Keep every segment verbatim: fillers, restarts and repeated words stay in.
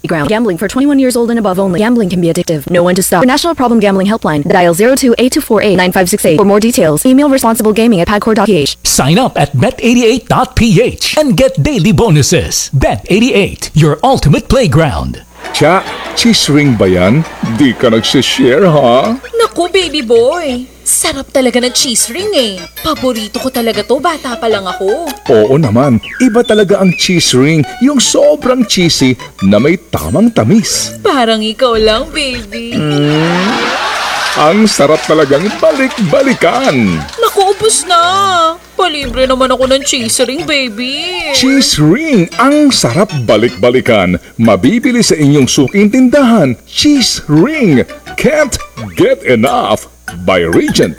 Ground. Gambling for twenty-one years old and above only. Gambling can be addictive. Know when to stop. For National Problem Gambling Helpline, dial zero two eight two four eight nine five six eight. For more details, email responsiblegaming at pagcor dot p h. Sign up at bet eighty-eight dot p h and get daily bonuses. Bet eighty-eight, your ultimate playground. Cha, cheese ring ba yan? Di ka nagsishare, ha? Naku, baby boy. Sarap talaga ng cheese ring eh. Paborito ko talaga to, bata pa lang ako. Oo naman, iba talaga ang cheese ring, yung sobrang cheesy na may tamang tamis. Parang ikaw lang, baby. Ang sarap talagang balik-balikan. Naku, ubos na. Palibre naman ako ng cheese ring, baby. Cheese ring, ang sarap balik-balikan. Mabibili sa inyong suking tindahan. Cheese ring, can't get enough. By Regent.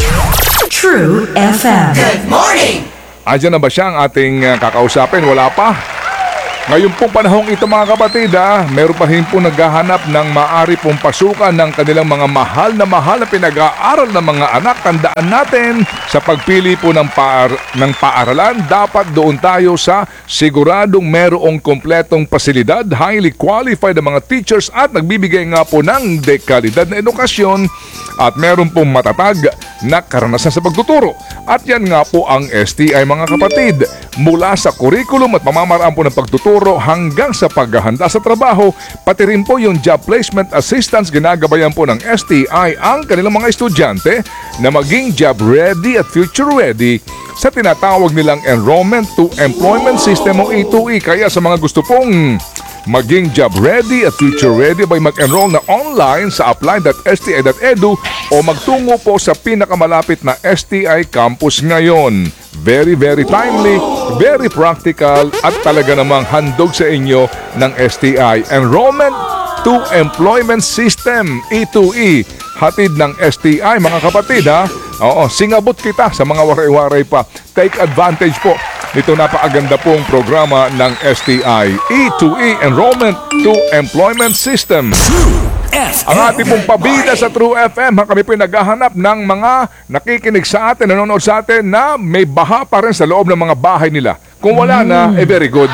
True F M. Good morning! Andiyan na ba siya ang ating uh, kakausapin? Wala pa. Ngayon pong panahong ito mga kapatid, ah, meron pa rin po naghahanap ng maaari pong pasukan ng kanilang mga mahal na mahal na pinag-aaral ng mga anak. Tandaan natin, sa pagpili po ng, paar- ng paaralan, dapat doon tayo sa siguradong merong kompletong pasilidad, highly qualified na mga teachers at nagbibigay nga po ng dekalidad na edukasyon at meron pong matatag na karanasan sa pagtuturo. At yan nga po ang S T I mga kapatid. Mula sa curriculum at pamamaraan po ng pagtuturo hanggang sa paghahanda sa trabaho, pati rin po yung job placement assistance, ginagabayan po ng S T I ang kanilang mga estudyante na maging job ready at future ready sa tinatawag nilang Enrollment to Employment System o E two E. Kaya sa mga gusto pong maging job ready at future ready by mag-enroll na online sa apply dot s t i dot e d u o magtungo po sa pinakamalapit na S T I campus ngayon. Very, very timely, very practical at talaga namang handog sa inyo ng S T I. Enrollment to Employment System, E two E. Hatid ng S T I mga kapatid, ha? Oo, singabot kita sa mga waray-waray pa. Take advantage po nito napakaganda pong programa ng S T I. E two E, Enrollment to Employment System. Ang ating pong pabida sa True F M, kami po naghahanap ng mga nakikinig sa atin, nanonood sa atin na may baha pa rin sa loob ng mga bahay nila. Kung wala na, eh very good.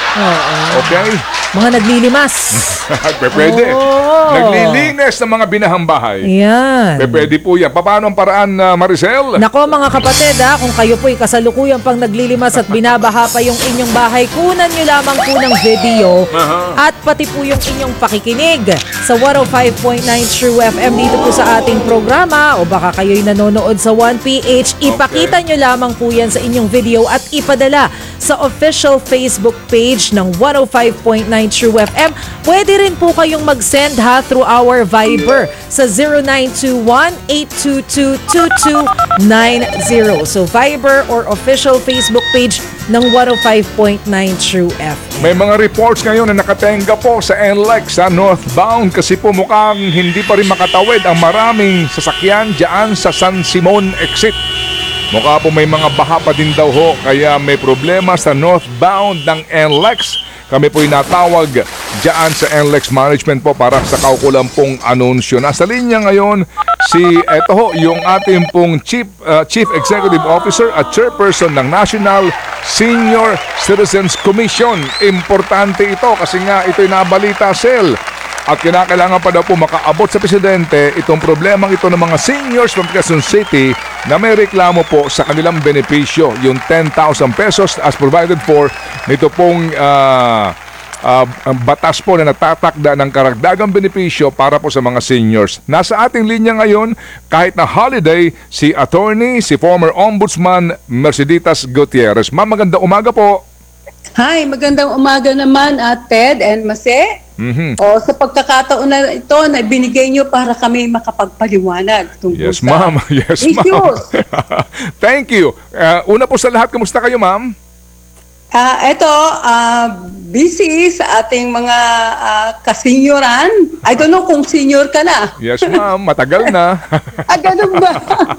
Okay? Mga naglilimas. Pwede. Oh. Naglilinis ng mga binahang bahay. Yan. Pwede po yan. Paano ang paraan, uh, Maricel? Nako mga kapatid, ha, kung kayo po'y kasalukuyang pang naglilimas at binabaha pa yung inyong bahay, kunan nyo lamang po ng video uh-huh. at pati po yung inyong pakikinig sa one oh five point nine True F M dito po sa ating programa o baka kayo'y nanonood sa one P H. Ipakita okay. nyo lamang po yan sa inyong video at ipadala sa official Facebook page ng one oh five point nine True F M. Pwede rin po kayong mag-send ha through our Viber sa zero nine two one eight two two two two nine zero. So Viber or official Facebook page ng one oh five point nine True F M. May mga reports ngayon na nakatenga po sa N L E X sa northbound kasi po mukhang hindi pa rin makatawid ang maraming sasakyan dyan sa San Simon exit. Mukha po may mga baha pa din daw ho kaya may problema sa northbound ng N L E X. Kami po'y natawag dyan sa N L E X Management po para sa kaukulang pong anunsyo. Nasa linya ngayon si, eto ho, yung ating pong Chief, uh, Chief Executive Officer at Chairperson ng National Senior Citizens Commission. Importante ito kasi nga ito'y nabalita, Sel. At kinakailangan pa daw po makaabot sa Presidente itong problemang ito ng mga seniors from Quezon City na may reklamo po sa kanilang benepisyo, yung ten thousand pesos as provided for nito pong uh, uh, batas po na natatakda ng karagdagang benepisyo para po sa mga seniors. Nasa ating linya ngayon, kahit na holiday, si attorney, si former ombudsman Merceditas Gutierrez. Ma'am, magandang umaga po. Hi, magandang umaga naman at Ted and Mase. Mm-hmm. O sa pagkakataon na ito na binigay nyo para kami makapagpaliwanag tungkol yes, sa ma'am. Yes, issues. Thank you. Uh, una po sa lahat, kamusta kayo, ma'am? Uh, ito, uh, busy sa ating mga uh, kasenyoran. I don't know kung senior ka na. Yes, ma'am. Matagal na. ah, ganun ba?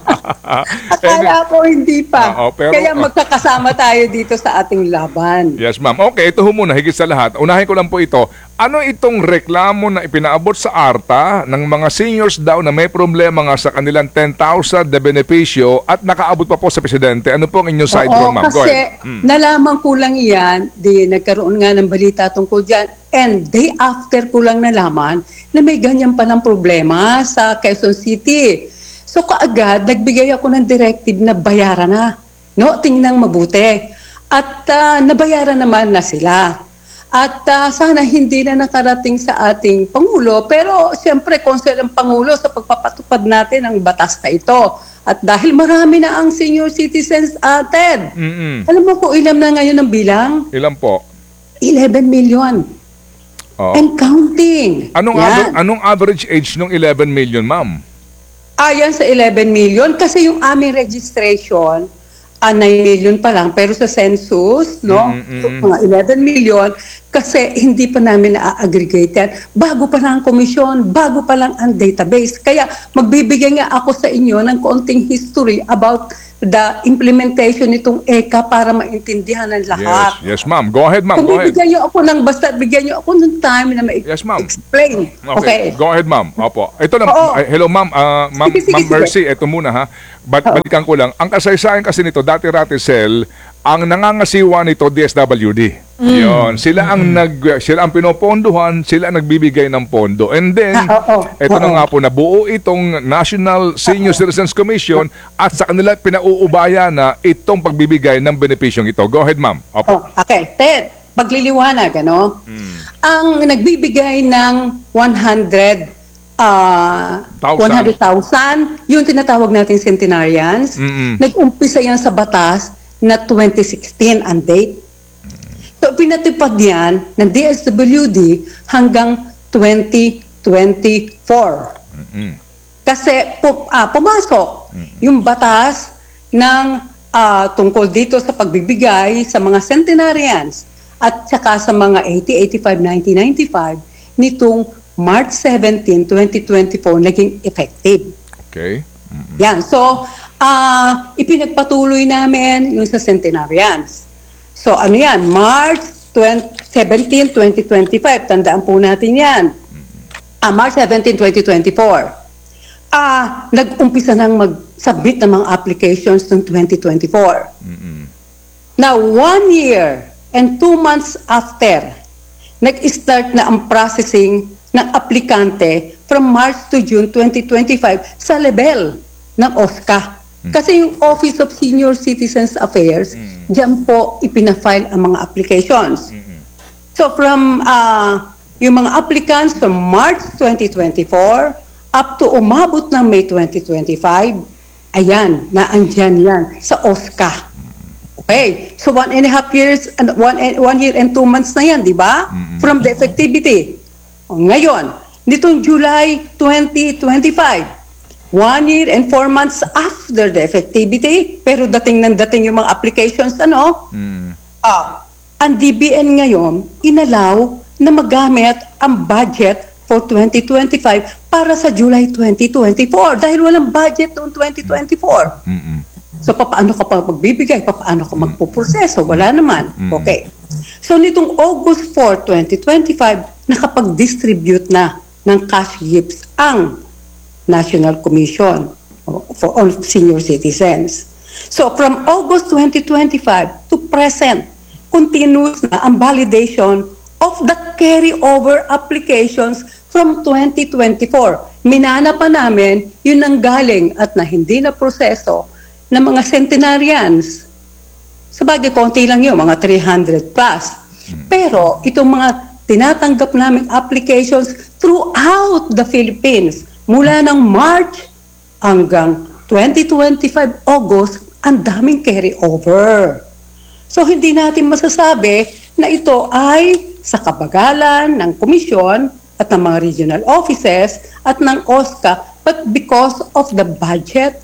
Akala ko hindi pa. Uh, oh, pero, Kaya magkakasama tayo dito sa ating laban. Yes, ma'am. Okay, ito ho muna, higit sa lahat. Unahin ko lang po ito. ano itong reklamo na ipinaabot sa ARTA ng mga seniors daw na may problema nga sa kanilang ten thousand na benepisyo at nakaabot pa po sa Presidente? Ano po ang inyong side Oo, road, ma'am? Go kasi ahead. Hmm. nalaman ko lang iyan, di nagkaroon nga ng balita tungkol dyan, and day after ko lang nalaman na may ganyan palang problema sa Quezon City. So kaagad, nagbigay ako ng directive na bayaran na. No, tingnan mabuti. At uh, nabayaran naman na sila. At uh, sana hindi na nakarating sa ating Pangulo, pero siyempre concern ang Pangulo sa pagpapatupad natin ng batas na ito. At dahil marami na ang senior citizens, uh, Ted, Mm-mm. alam mo kung ilan na ngayon ang bilang? Ilan po? eleven million. Oh. And counting. Anong, Yan. aver- anong average age ng eleven million, ma'am? Ayan sa eleven million kasi yung aming registration, ah, nine million pa lang, pero sa census, no, Mm, mm, mga eleven million, kasi hindi pa namin na-aggregate yan. Bago pa lang ang komisyon, bago pa lang ang database. Kaya magbibigay nga ako sa inyo ng konting history about the implementation nitong E C A para maintindihan ng lahat. Yes, yes, ma'am. Go ahead, ma'am. Kung Go ahead. bibigyan niyo ako ng, basta bigyan niyo ako ng time na Yes, ma'am. ma-explain. Okay. Okay. Go ahead, ma'am. Opo. Ito na, Oo. ay, hello, ma'am. Ah, ma'am, Sige, sige, ma'am sige. Mercy, ito muna ha. Bat, Oo. balikan ko lang. Ang kasaysayan kasi nito, dati Raticel, ang nangangasiwa nito, D S W D. Yun. Sila ang nag sila ang pinopondohan, sila ang nagbibigay ng pondo. And then, Ah, oo. ito na Oo. nga po, nabuo itong National Senior Citizens Commission at sa kanila pinauubaya na itong pagbibigay ng benepisyong ito. Go ahead, ma'am. Opo. Oh, okay, Ted, pagliliwanag, ano? Ang nagbibigay ng one hundred ah Thousand. one hundred thousand, yung tinatawag natin centenarians, Mm-mm. nag-umpisa yan sa batas na twenty sixteen ang date. So, pinatupad yan ng D S W D hanggang twenty twenty-four. Mm-mm. Kasi pu- ah, pumasok yung batas ng ah, tungkol dito sa pagbibigay sa mga centenarians at saka sa mga eighty, eighty-five, ninety, ninety-five nitong March seventeenth, twenty twenty-four naging effective. Okay. Yan. So, ah, ipinagpatuloy namin yung sa centenarians. So, ano yan? March seventeenth, twenty twenty-five. Tandaan po natin yan. Ah, March seventeenth, twenty twenty-four. Ah, nag-umpisa nang mag-submit ng mga applications ng twenty twenty-four. Now, one year and two months after, nag-start na ang processing ng aplikante from March to June twenty twenty-five sa level ng O S C A. Kasi yung Office of Senior Citizens Affairs, diyan po ipina-file ang mga applications. So from uh, yung mga applicants from March twenty twenty-four up to umabot ng May twenty twenty-five, ayan, naandyan yan sa O S C A. Okay, so one and a half years, and one, and- one year and two months na yan, di ba? From the effectivity. O, ngayon, nitong July twenty twenty-five, one year and four months after the effectivity, pero dating ng dating yung mga applications, ano? Ah, ang D B N ngayon, inalaw na magamit ang budget for twenty twenty-five para sa July twenty twenty-four dahil walang budget noong twenty twenty-four. So, paano ka pa magbibigay? Paano ka magpuproseso? Wala naman. Okay. So, nitong August fourth, twenty twenty-five, nakapag-distribute na ng cash gifts ang National Commission for all Senior Citizens. So, from August twenty twenty-five to present, continuous na ang validation of the carryover applications from twenty twenty-four. Minana pa namin yun ang galing at na hindi na proseso ng mga centenarians. Sabagay, konti lang yun, mga three hundred plus. Pero itong mga tinatanggap naming applications throughout the Philippines, mula ng March hanggang twenty twenty-five August, ang daming carryover. So hindi natin masasabi na ito ay sa kabagalan ng komisyon at ng mga regional offices at ng O S C A, but because of the budget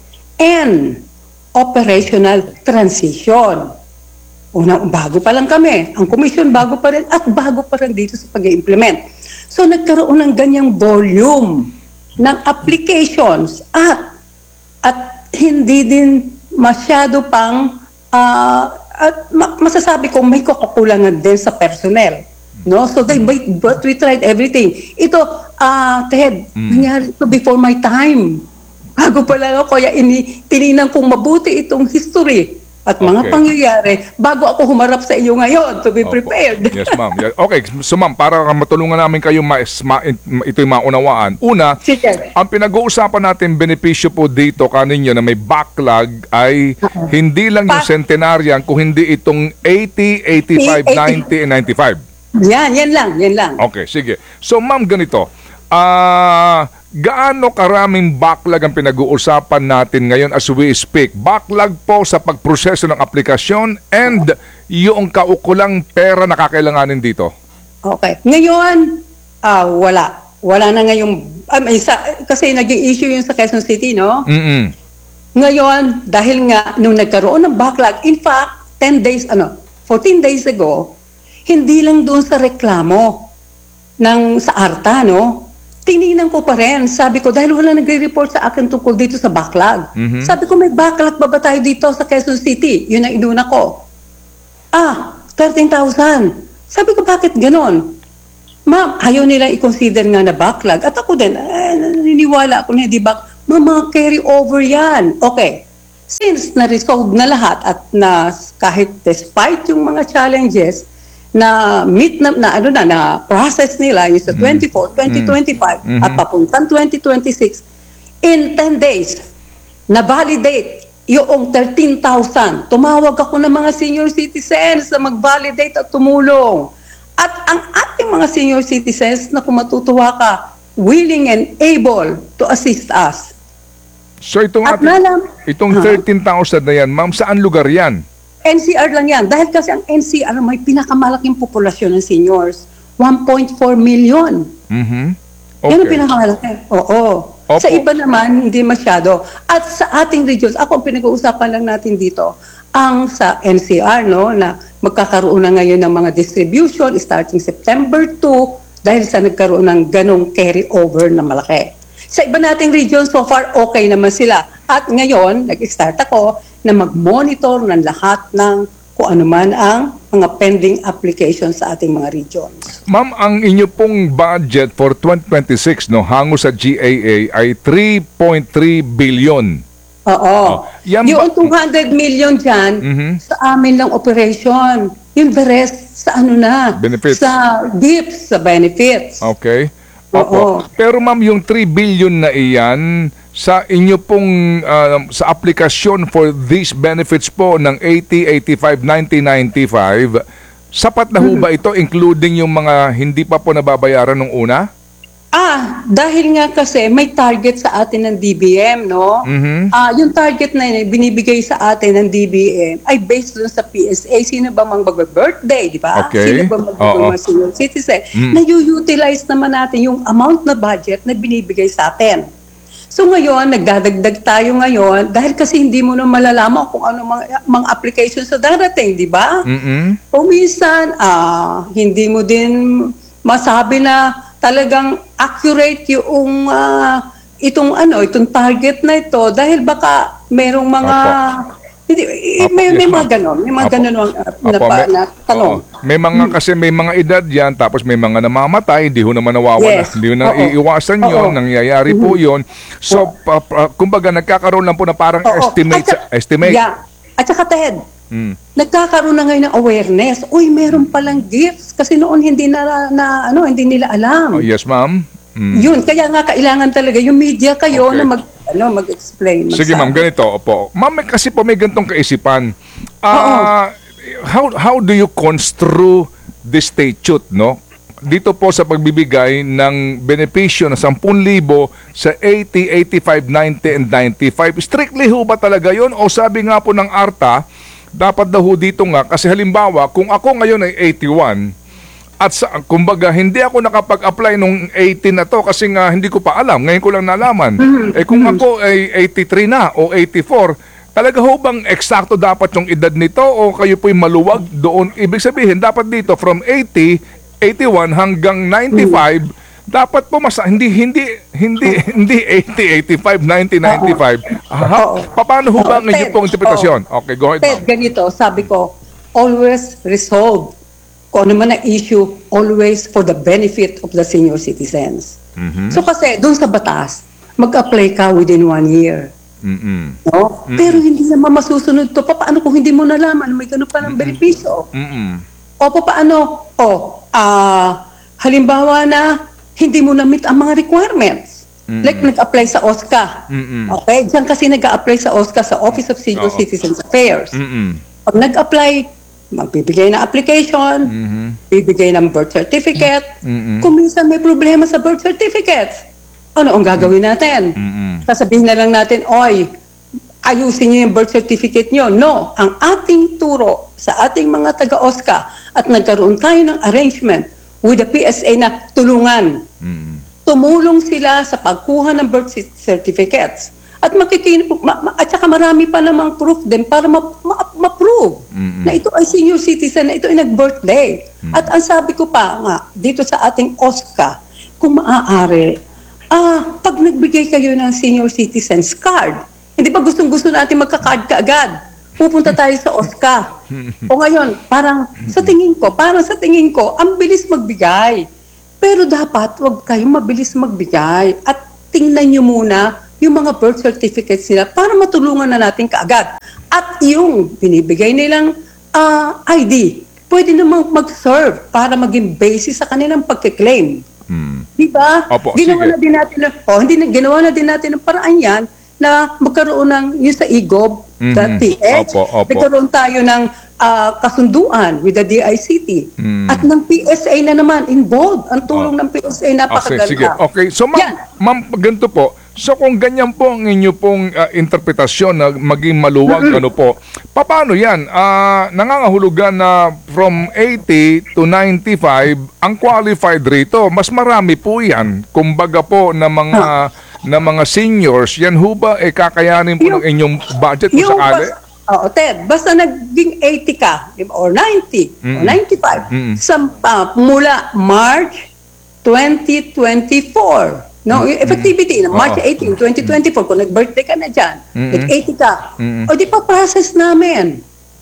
and operational transition. Unang bago pa lang kami. Ang komisyon bago pa rin at bago pa rin dito sa pag-implement. So nagkaroon ng ganyang volume ng applications at at hindi din masyado pang ah, at ma- masasabi ko may kakulangan din sa personnel. No? So, they, but we tried everything. Ito, ah Ted, nangyari ito before my time. Bago pa lang ako, kaya ini, tininan kong mabuti itong history at mga Okay. pangyayari bago ako humarap sa iyo ngayon to be Opo. prepared. Yes, ma'am. Yeah. Okay, so ma'am, para matulungan namin kayo ma, ma, ito'y maunawaan. Una, Sige. ang pinag-uusapan natin benepisyo po dito kaninyo na may backlog ay hindi lang yung Pa- centenarian, kung hindi itong eighty, eighty-five, eighty. ninety, and ninety-five. Yan, yan lang, yan lang. Okay, sige. So ma'am, ganito. Ah, gaano karaming backlog ang pinag-uusapan natin ngayon as we speak? Backlog po sa pagproseso ng aplikasyon and yung kaukulang pera na kakailanganin dito. Okay. Ngayon, ah wala. Wala na ngayong, ah, may isa, kasi naging issue yung sa Quezon City, no? Mm-mm. Ngayon, dahil nga nung nagkaroon ng backlog, in fact, ten days, ano, fourteen days ago, hindi lang doon sa reklamo ng sa ARTA, no? Tinignan ko pa rin. Sabi ko, dahil wala nagre-report sa akin tungkol dito sa backlog. Sabi ko, may backlog ba ba tayo dito sa Quezon City? Yun ang inuna ko. Ah, thirteen thousand. Sabi ko, bakit ganon? Ma'am, ayaw nila i-consider nga na backlog. At ako din, eh, naniniwala ako na hindi back. Ma'am, mga carry over yan. Okay. Since na-resolve na lahat at na kahit despite yung mga challenges, na meet na, na ano na, na process nila yung sa twenty-four, twenty twenty-five at papuntang twenty twenty-six, in ten days, na-validate yung thirteen thousand. Tumawag ako ng mga senior citizens na mag-validate at tumulong. At ang ating mga senior citizens na kung matutuwa ka, willing and able to assist us. So itong, At ating- malam- itong thirteen thousand na yan, ma'am, saan lugar yan? N C R lang yan. Dahil kasi ang N C R may pinakamalaking populasyon ng seniors. one point four million. Mhm. Yan ang Okay. pinakamalaki. Oo. Opo. Sa iba naman, hindi masyado. At sa ating regions, ako ang pinag-uusapan lang natin dito, ang sa N C R, no, na magkakaroon na ngayon ng mga distribution starting September two dahil sa nagkaroon ng ganong carry-over na malaki. Sa iba nating regions, so far, okay naman sila. At ngayon, nag-start ako na mag-monitor ng lahat ng kung ano man ang mga pending applications sa ating mga regions. Ma'am, ang inyo pong budget for twenty twenty-six, no, hango sa G A A ay three point three billion. Oo. yan Yung ba- two hundred million dyan, Mhm. sa amin lang operation. Yung the rest, sa ano na? Benefits. Sa gifts, sa benefits. Okay? Oo. Pero ma'am, yung three billion na iyan, sa inyo pong ah, sa aplikasyon for these benefits po ng eighty, eighty-five, ninety, ninety-five, sapat na ho ba ito including yung mga hindi pa po nababayaran nung una? Ah, dahil nga kasi may target sa atin ng D B M, no? Mhm. Ah, yung target na yun, binibigay sa atin ng D B M ay based dun sa P S A. Sino ba mang mag-birthday, di ba? Okay. Sino ba Oo. mag senior citizen? Mm. Na-utilize naman natin yung amount na budget na binibigay sa atin. So ngayon, nagdadagdag tayo ngayon dahil kasi hindi mo na malalaman kung ano mga, mga applications sa darating, di ba? Mhm. O minsan, ah, hindi mo din masabi na talagang accurate yung ah, itong ano, itong target na ito dahil baka merong mga hindi eh, Opo, may, yes, may mga ma'am. ganon, may mga Opo. ganon uh, na, Opo, pa, may- na tanong. oo. May mga kasi may mga edad yan, tapos may mga namamatay, hindi ho naman nawawala. Yes. Hindi ho na Oo. iiwasan yun, Oo. Mm-hmm. nangyayari po yun. So, pa, pa- kumbaga, nagkakaroon lang po na parang Oo. estimate. At saka- estimate. Yeah. At saka Ted, Mm. nagkakaroon na ngayon ng awareness. Uy, meron palang gifts kasi noon hindi na, na ano, hindi nila alam. Oh, yes, ma'am. Mm. Yun, kaya nga kailangan talaga yung media kayo Okay. na mag ano, mag-explain. Sige, magsabi. ma'am, ganito. Opo. Ma'am, may- kasi po may gantong kaisipan. Ah, how how do you construe this statute, no? Dito po sa pagbibigay ng benepisyo na ten thousand sa eighty, eighty-five, ninety, and ninety-five. Strictly ho ba talaga yon? O sabi nga po ng ARTA, dapat daw ho dito nga, kasi halimbawa, kung ako ngayon ay eighty-one, at sa, kumbaga, hindi ako nakapag-apply nung eighteen na to kasi nga hindi ko pa alam. Ngayon ko lang nalaman. Eh kung ako ay eighty-three na o eighty-four, talaga ho bang eksakto dapat yung edad nito o kayo po'y maluwag doon? Ibig sabihin, dapat dito from eighty, eighty-one hanggang ninety-five, dapat po mas hindi hindi hindi hindi eighty, eighty-five, ninety, ninety-five. Ha, paano ho ba ang Oo, inyong Ted. pong interpretasyon? Okay, go ahead, Ted, ma'am. ganito, sabi ko, always resolve. kung ano man ang issue, always for the benefit of the senior citizens. So kasi, doon sa batas, mag-apply ka within one year. Mm-mm. No? Pero hindi naman masusunod to. Paano kung hindi mo nalaman, may ganun pa ng benepisyo? Mm-mm. O paano? O, ah, halimbawa na hindi mo na-meet ang mga requirements. Like nag-apply sa O S C A. Mm-mm. Okay? Diyan kasi nag-apply sa O S C A, sa Office of Senior Oo. Citizens Affairs. Mm-mm. Pag nag-apply, magbibigay ng application, bibigay ng birth certificate. Mm-mm. Kung minsan may problema sa birth certificate, ano ang gagawin natin? Mm-mm. Sasabihin na lang natin, oy, ayusin niyo yung birth certificate niyo. No, ang ating turo sa ating mga taga-O S C A at nagkaroon tayo ng arrangement with the P S A na tulungan. Mm-mm. Tumulong sila sa pagkuha ng birth cer- certificates. At makikin ma, ma, at saka marami pa namang proof din para ma, ma, ma-prove Mm-mm. na ito ay senior citizen, na ito ay nag-birthday. At ang sabi ko pa nga, dito sa ating O S C A, kung maaari, ah, pag nagbigay kayo ng senior citizens card, hindi ba gustong-gusto natin magka-card kaagad? Pupunta tayo sa O S C A. O ngayon, parang sa tingin ko, parang sa tingin ko, ang bilis magbigay. Pero dapat wag kayong mabilis magbigay at tingnan nyo muna yung mga birth certificates nila para matulungan na natin kaagad. At yung binibigay nilang ah, I D, pwede namang mag-serve para maging basis sa kanilang pagkiklaim. Mm. Di ba? Opo, Ginawa sige. na din natin, na- oh, hindi na, ginawa na din natin ng paraan yan na magkaroon ng yung sa e gov dot p h. Opo, opo. Nagkaroon tayo ng ah, kasunduan with the D I C T. Mm. At ng P S A na naman involved. Ang tulong ng P S A Okay, napakaganda. sige. Okay, so ma'am, Yan. ma'am, ganito po. So kung ganyan po ang inyo pong ah, interpretasyon na maging maluwag, ano po, paano yan? Ah, nangangahulugan na from eighty to ninety-five, ang qualified rito, mas marami po yan. Kumbaga po na mga na mga seniors, yan ho ba eh kakayanin po Yung- ng inyong budget po sakali? bas- Oo, Ted, basta naging eighty ka, di ba, or ninety, or ninety-five, Mm-mm. sa, ah, mula March twenty twenty-four, no? Yung effectivity, na March Oo. eighteen, twenty twenty-four, kung nag-birthday ka na dyan, Mm-mm. nag-eighty ka, Mm-mm. o di pa process namin.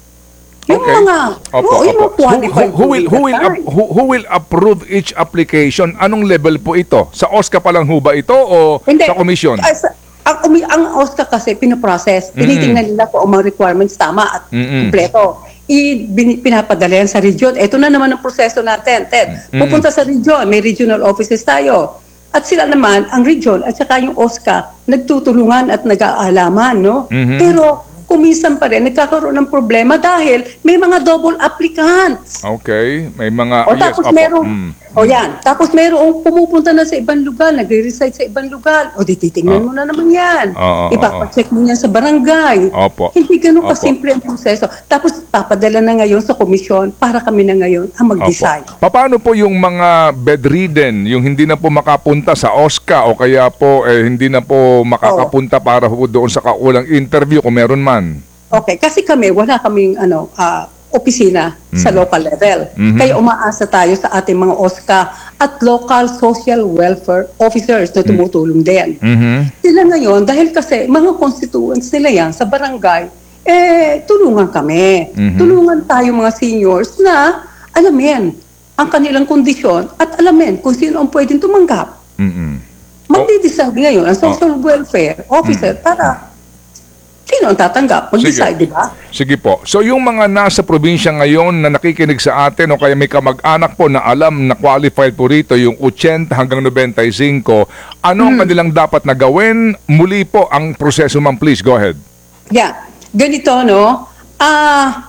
Yung Okay. mga, Opo, oo, yung opo. mga qualified. Who, who, will, who, will, during ap- that time. who, who will approve each application? Anong level po ito? Sa O S C A pa lang ho ba ito o Hindi. sa commission? Ah, sa- ang, umi- ang O S C A kasi pinoprocess. Tinitingnan nila kung ang mga requirements tama at Mm-mm. kumpleto. I, bin, pinapadala yan sa region. Ito na naman ang proseso natin, Ted. Pupunta sa region, may regional offices tayo. At sila naman, ang region at saka yung O S C A, nagtutulungan at nag-aalaman, no? Mhm. Pero kuminsan pa rin, nagkakaroon ng problema dahil may mga double applicants. Okay, may mga O yes, tapos opo. merong, Mm. o yan, tapos merong pumupunta na sa ibang lugar, nagre-reside sa ibang lugar. O di titingnan Oh. mo na naman yan. Oo, oo, Ipapacheck mo yan sa barangay. Opo. Hindi ganun Opo. kasimple ang proseso. Tapos papadala na ngayon sa komisyon para kami na ngayon ang mag-decide. Opo. Paano po yung mga bedridden, yung hindi na po makapunta sa O S C A o kaya po eh, hindi na po makakapunta para po doon sa kaulang interview kung meron man? Okay, kasi kami, wala kaming ano, ah, opisina sa local level. Mhm. Kaya umaasa tayo sa ating mga O S C A at local social welfare officers na tumutulong din. Mhm. Sila ngayon, dahil kasi mga constituents nila yan sa barangay, eh, tulungan kami. Mhm. Tulungan tayo mga seniors na alamin ang kanilang kondisyon at alamin kung sino ang pwedeng tumanggap. Mhm. Magdi-decide ngayon ang social welfare officer para sino ang tatanggap. Mag-decide, Sige. di ba? Sige po. So yung mga nasa probinsya ngayon na nakikinig sa atin o kaya may kamag-anak po na alam na qualified po rito yung eighty hanggang ninety-five, ano ang kanilang dapat na gawin? Muli po ang proseso, ma'am, please go ahead. Yeah. Ganito, no? Ah,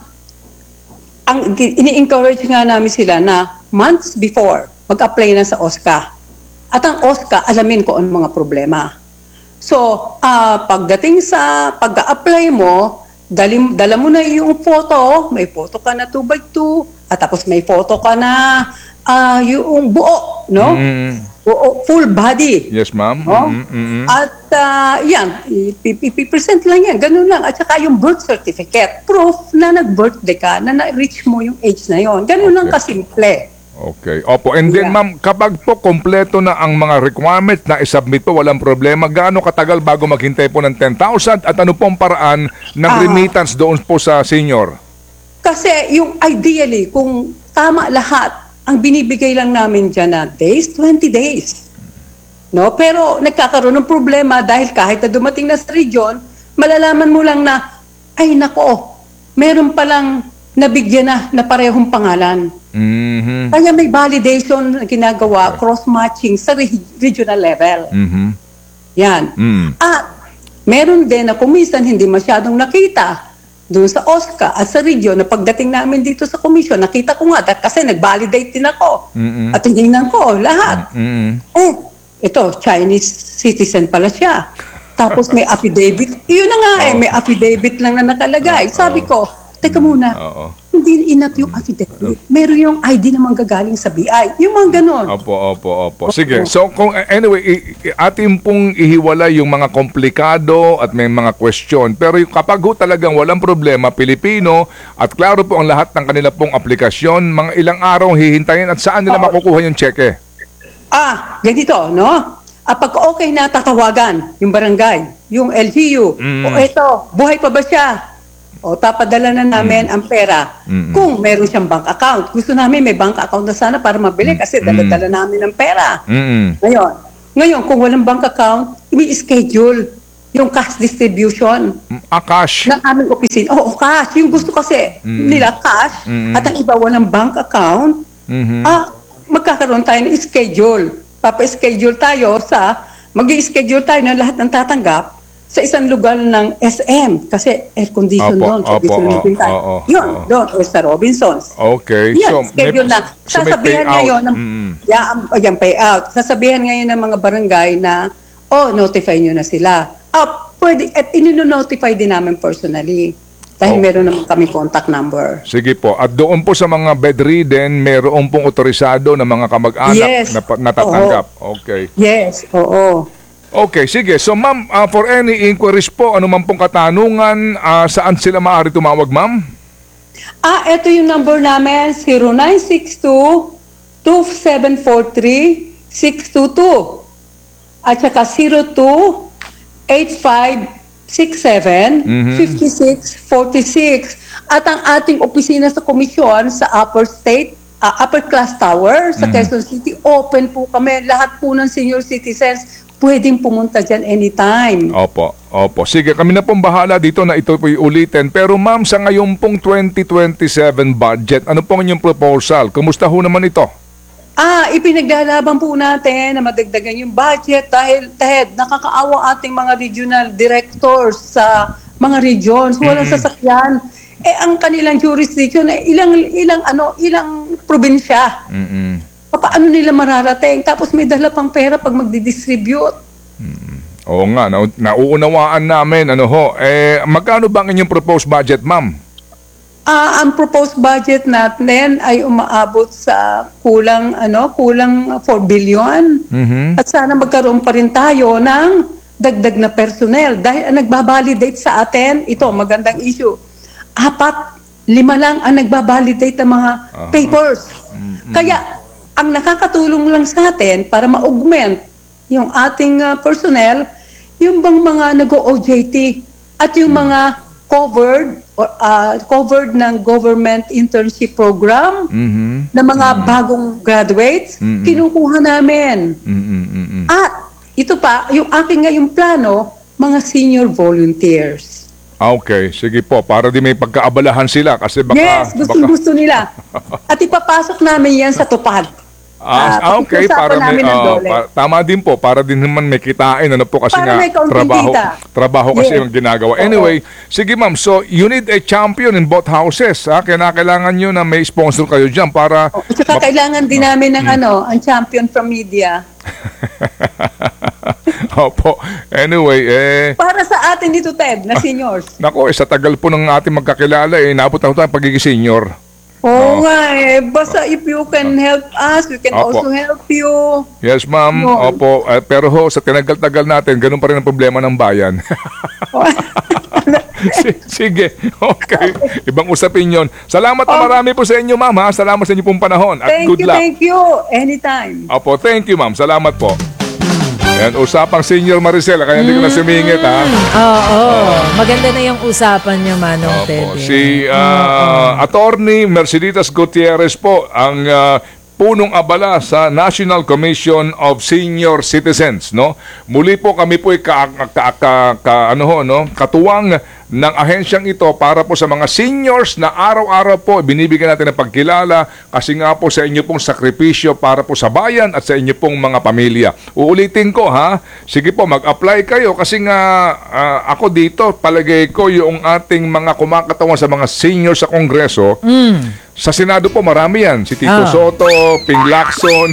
ang ini-encourage nga namin sila na months before, mag-apply na sa O S C A. At ang O S C A, alamin ko ang mga problema. So, ah, pagdating sa pag-apply mo, dali, dala mo na yung photo, may photo ka na two by two, at tapos may photo ka na ah, yung buo, no? Mm. Buo, full body. Yes, ma'am. No? Mhm, mhm. At ah, yan, ipipresent lang yan, ganun lang. At saka yung birth certificate, proof na nag-birthday ka, na na-reach mo yung age na yon. Ganun lang Okay. kasimple. Okay. Opo. And then, Yeah. ma'am, kapag po kompleto na ang mga requirements na isubmit po, walang problema, gaano katagal bago maghintay po ng ten thousand at ano po ang paraan ng Ah. remittance doon po sa senior? Kasi yung ideally, kung tama lahat. Ang binibigay lang namin dyan na days, twenty days. No? Pero nagkakaroon ng problema dahil kahit na dumating na sa region, malalaman mo lang na, ay nako, meron palang nabigyan na na parehong pangalan. Mhm. Kaya may validation na ginagawa, cross-matching sa re- regional level. Mhm. Yan. Mm. At meron din na kumisan hindi masyadong nakita doon sa O S C A at sa region na pagdating namin dito sa komisyon, nakita ko nga dahil kasi nag-validate din ako. Mm-mm. At tinignan ko lahat. Mm-mm. Eh, ito, Chinese citizen pala siya. Tapos may affidavit. Iyon na nga eh, may affidavit lang na nakalagay. Sabi ko, teka muna, Oo. hindi inap yung affidavit. Meron yung I D na manggagaling sa B I. Yung mga ganon. Opo, opo, opo. Sige. So, kung anyway, i- i- atin pong ihiwala yung mga komplikado at may mga question. Pero yung kapag ho talagang walang problema, Pilipino, at klaro po ang lahat ng kanila pong aplikasyon, mga ilang araw hihintayin at saan nila makukuha yung cheque? Ah, ganito, no? Ah, pag okay na, tatawagan yung barangay, yung L G U. Mm. O eto, buhay pa ba siya? O papadala na namin ang pera. Mm. Kung meron siyang bank account. Gusto namin may bank account na sana para mabili kasi dala-dala namin ang pera. Mm-mm. Ngayon, ngayon kung walang bank account, i-schedule yung cash distribution Ah, cash. ng aming opisina. Oo, cash. Yung gusto kasi nila cash Mm. at ang iba walang bank account, Mhm. ah, magkakaroon tayo ng schedule. Papa-schedule tayo sa, mag-i-schedule tayo ng lahat ng tatanggap sa isang lugar ng S M. Kasi air condition Opo, doon. Sa opo, Philippine oo, time. oo, Yun, oo. doon. O sa Robinsons. Okay. Yan, So, may- schedule na. so may Sasabihan payout. ngayon ng, Mm. yeah, um, yung payout. Sasabihan ngayon ng mga barangay na, oh, notify nyo na sila. Ah, pwede, at inu-notify din namin personally. Dahil Oh. meron naman kami contact number. Sige po. At doon po sa mga bedridden, meron pong otorisado na mga kamag-anak Yes. na pa- natatanggap. Okay. Yes, oo. Okay, sige. So ma'am, uh, for any inquiries po, ano man pong katanungan, uh, saan sila maaari tumawag, ma'am? Ah, ito yung number namin, zero nine six two, two seven four three, six two two. At saka zero two, eight five six seven, five six four six. At ang ating opisina sa komisyon sa Upper State, ah, Upper Class Tower sa Quezon City, open po kami. Lahat po ng senior citizens pwedeng pumunta dyan anytime. Opo, opo. Sige, kami na pong bahala dito na ito po ulitin. Pero ma'am, sa ngayon pong twenty twenty-seven budget, ano pong inyong proposal? Kumusta ho naman ito? Ah, ipinaglalaban po natin na madagdagan yung budget dahil, Ted, nakakaawa ating mga regional directors sa mga regions. Walang sasakyan. Eh, ang kanilang jurisdiction, eh, ilang, ilang, ano, ilang probinsya. Mm-mm. Paano nila mararating? Tapos may dala pang pera pag magdi-distribute. Oo nga, na, nauunawaan namin. Ano ho, eh, magkano ba ang inyong proposed budget, ma'am? Ah, ang proposed budget natin ay umaabot sa kulang ano, kulang four billion. Mhm. At sana magkaroon pa rin tayo ng dagdag na personnel dahil ang nagbabalidate sa atin, ito magandang issue. Apat, lima lang ang nagbabalidate ng mga papers. Kaya ang nakakatulong lang sa atin para ma-augment yung ating ah, personnel, yung bang mga nag-O J T at yung mga covered or uh, covered ng government internship program Mhm. na mga bagong graduates, Mm-mm. kinukuha namin. Mm-mm. Mm-mm. At ito pa, yung aking ngayong plano, mga senior volunteers. Ah, okay, sige po. Para di may pagkaabalahan sila kasi baka... Yes, baka gusto-gusto nila. At ipapasok namin yan sa tupad. Ah, Ah, okay, pag-usapan para may, namin ng ah, dole. pa- tama din po, para din naman may kitain, ano po, kasi Para nga, may kaunting trabaho, kita. trabaho kasi Yes. yung ginagawa. Oo. Anyway, sige ma'am, so you need a champion in both houses, ha? Kaya kailangan nyo na may sponsor kayo dyan para... At saka ma- kailangan din namin ng ano, ang champion from media. Opo, anyway, eh... Para sa atin dito, Ted, na seniors. Nako, eh, sa tagal po ng ating magkakilala, eh, naabot na tayo pagiging senior. Oo nga eh. Basta if you can help us, we can Opo. also help you. Yes, ma'am. Yun. Opo. Eh, pero ho, sa tinagal-tagal natin, ganun pa rin ang problema ng bayan. S- Sige. Okay. Ibang usapin yun. Salamat na marami po sa inyo, ma'am. Ha? Salamat sa inyo pong panahon. At Thank good you, luck. thank you. Anytime. Opo, thank you, ma'am. Salamat po. Yan, usapang senior Maricel, kaya hindi ko na sumingit, ha? Oo, maganda na yung usapan niyo, Manong Opo, Teddy. si ah, Attorney Merceditas Gutierrez po ang ah, punong abala sa National Commission of Senior Citizens, no? Muli po kami po ay ka, ka, ka, ka, ano ho, no? Katuwang ng ahensyang ito para po sa mga seniors na araw-araw po binibigyan natin ng pagkilala kasi nga po sa inyo pong sakripisyo para po sa bayan at sa inyo pong mga pamilya. Uulitin ko, ha? Sige po, mag-apply kayo kasi nga ah, ako dito, palagay ko yung ating mga kumakatawan sa mga seniors sa Kongreso. Sa Senado po, marami yan. Si Tito Ah. Soto, Ping Lacson.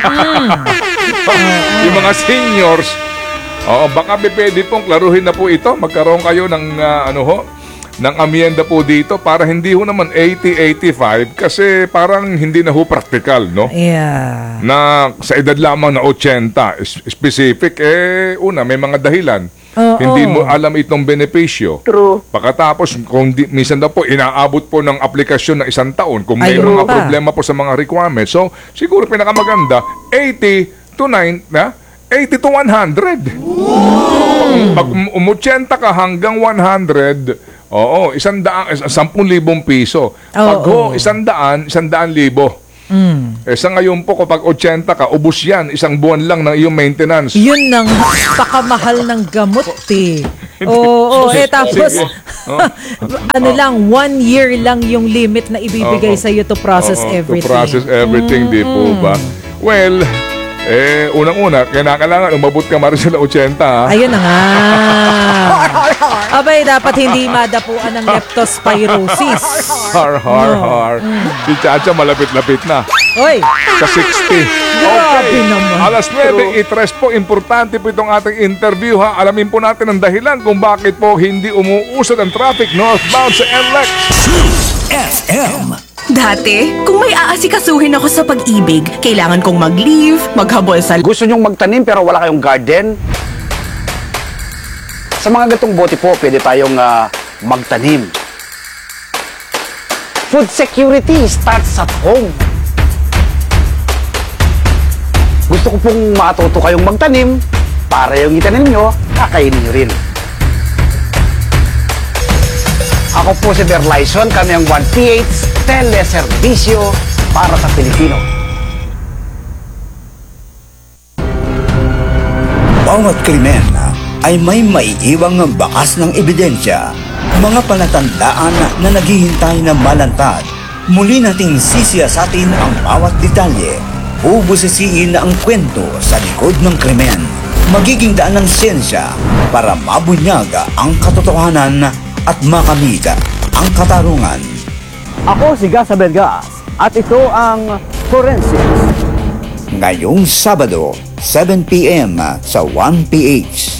Yung mga seniors. Oo, baka pwede pong klaruhin na po ito. Magkaroon kayo ng ah, ano ho, ng amyenda po dito para hindi ho naman eighty, eighty-five kasi parang hindi na ho practical, no? Yeah. Na sa edad lamang na eighty, is- specific, eh, una, may mga dahilan. Oo. Hindi mo alam itong benepisyo. True. Pagkatapos, kung di, minsan daw po, inaabot po ng aplikasyon ng isang taon kung may Ayun mga pa. problema po sa mga requirements. So, siguro pinakamaganda, eighty to nine, na? eighty to one hundred. Pag um, umutyenta ka hanggang one hundred, oo, isang daan, sampung libong piso. Pag ho, Oo. isang daan, isang daan libo. Eh, sa ngayon po, kapag eighty ka, ubus yan, isang buwan lang ng iyong maintenance. Yun nang pakamahal ng gamot eh. Oo, eh tapos Sige. Oh. ano lang, one year lang yung limit na ibibigay Oo. sa iyo to process Oo, everything. To process everything, di po ba? Well, eh, unang-una, kailangan umabot ka Maricel eighty, ha? Ayun na nga. Abay, dapat hindi madapuan ng leptospirosis. Har, har, har. Si Chacha malapit-lapit na. Oy, Sa sixty. Grabe naman. Alas nine, itres po. Importante po itong ating interview, ha? Alamin po natin ang dahilan kung bakit po hindi umuusad ang traffic northbound sa N L E X. F M. Dati, kung may aasikasuhin ako sa pag-ibig, kailangan kong mag-leave, maghabol sa Gusto nyong magtanim pero wala kayong garden? Sa mga gatong bote po, pwede tayong ah, magtanim. Food security starts at home. Gusto ko pong matuto kayong magtanim para yung itanim nyo, kakainin nyo rin. Ako po si Berlyson, kami ang one P H Teleservisyo para sa Pilipino. Bawat krimen ay may maiiwang bakas ng ebidensya, mga palatandaan na naghihintay na malantad. Muli nating sisiyasatin ang bawat detalye, bubusisiin ang kwento sa likod ng krimen. Magiging daan ng siyensya para mabunyag ang katotohanan at makamit ang katarungan. Ako si Gasa Belgas at ito ang Forensics. Ngayong Sabado, seven p m sa one P H.